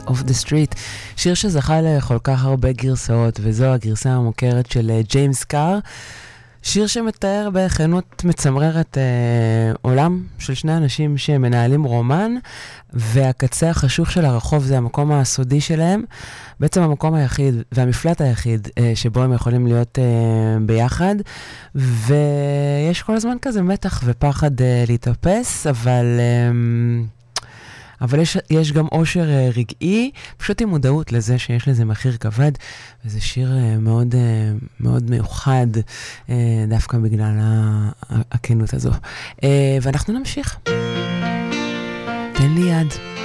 of the Street, שיר שזכה לכל כך הרבה גרסאות, וזו הגרסה המוכרת של ג'יימס קאר, שיר שמתאר בכנות מצמררת עולם של שני אנשים שמנהלים רומן, והקצה החשוך של הרחוב זה המקום הסודי שלהם, בעצם המקום היחיד והמפלט היחיד שבו הם יכולים להיות ביחד, ויש כל הזמן כזה מתח ופחד להתאפס, אבל יש גם אושר רגעי, פשוט עם מודעות לזה שיש לזה מחיר כבד, וזה שיר מאוד, מאוד מיוחד, דווקא בגלל הכנות הזו. ואנחנו נמשיך. תן לי יד.